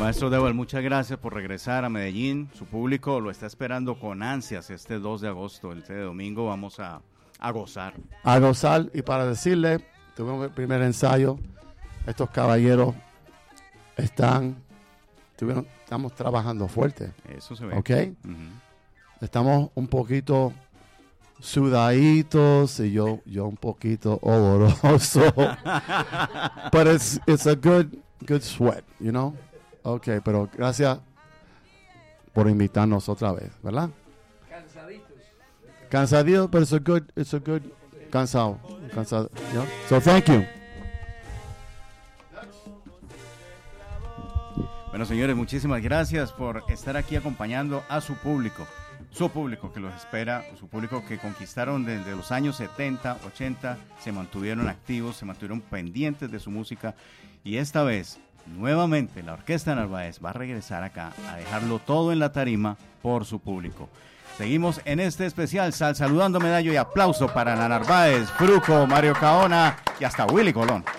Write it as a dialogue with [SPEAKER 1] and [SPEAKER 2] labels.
[SPEAKER 1] Maestro Dewald, muchas gracias por regresar a Medellín. Su público lo está esperando con ansias este 2 de agosto, este domingo vamos a gozar.
[SPEAKER 2] A gozar, y para decirle, tuvimos el primer ensayo, estos caballeros estamos trabajando fuerte.
[SPEAKER 1] Eso se ve.
[SPEAKER 2] ¿Ok?
[SPEAKER 1] Uh-huh.
[SPEAKER 2] Estamos un poquito sudaditos y yo un poquito oloroso. But it's a good sweat, you know? Okay, pero gracias por invitarnos otra vez, ¿verdad? Cansaditos, pero it's a good cansado, you know? So thank you.
[SPEAKER 1] Bueno, señores, muchísimas gracias por estar aquí acompañando a su público que los espera, su público que conquistaron desde los años 70, 80, se mantuvieron activos, se mantuvieron pendientes de su música, y esta vez, nuevamente, la Orquesta Narváez va a regresar acá a dejarlo todo en la tarima por su público. Seguimos en este especial, saludando medallo y aplauso para la Narváez, Fruco, Mario Caona y hasta Willy Colón.